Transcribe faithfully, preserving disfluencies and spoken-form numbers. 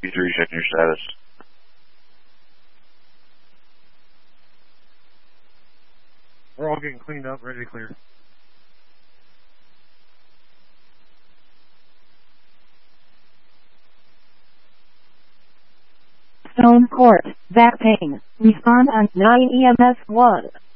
B three, checking your status. We're all getting cleaned up, ready to clear. Stone Court, back pain. Respond on nine E M S one.